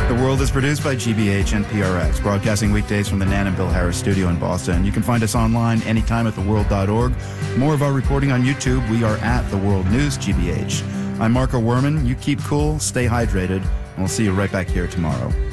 The World is produced by GBH and PRX, broadcasting weekdays from the Nan and Bill Harris studio in Boston. You can find us online anytime at theworld.org. More of our reporting on YouTube. We are at The World News GBH. I'm Marco Werman. You keep cool, stay hydrated, and we'll see you right back here tomorrow.